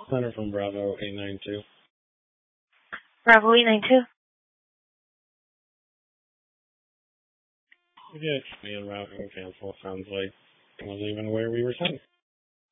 Center from Bravo 892. Bravo 892. Yeah, me and Ralph can cancel. Sounds like it wasn't even where we were sent.